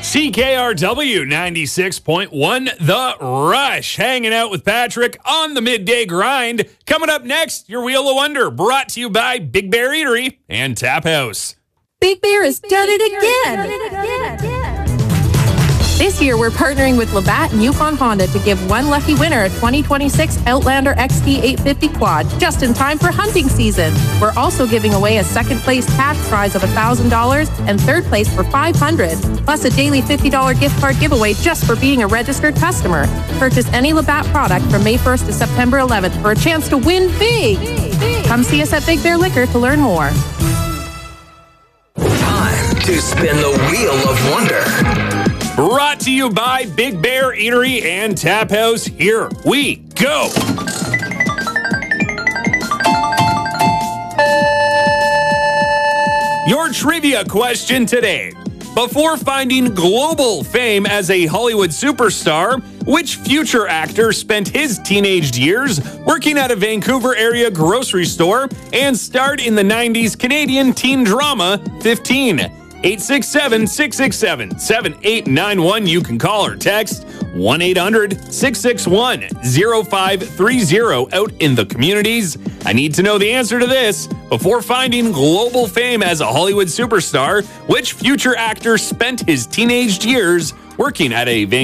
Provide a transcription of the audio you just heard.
CKRW 96.1 The Rush. Hanging out with Patrick on the midday grind. Coming up next, your Wheel of Wonder, brought to you by Big Bear Eatery and Tap House. Big Bear has done it again. This year, we're partnering with Labatt and Yukon Honda to give one lucky winner a 2026 Outlander XT 850 quad, just in time for hunting season. We're also giving away a second-place cash prize of $1,000 and third place for $500, plus a daily $50 gift card giveaway just for being a registered customer. Purchase any Labatt product from May 1st to September 11th for a chance to win big. Come see us at Big Bear Liquor to learn more. Time to spin the Wheel of Wonder. Brought to you by Big Bear Eatery and Tap House. Here we go. Your trivia question today. Before finding global fame as a Hollywood superstar, which future actor spent his teenage years working at a Vancouver area grocery store and starred in the 90s Canadian teen drama 15? 867-667-7891. You can call or text 1-800-661-0530 out in the communities. I need to know the answer to this. Before finding global fame as a Hollywood superstar, which future actor spent his teenage years working at a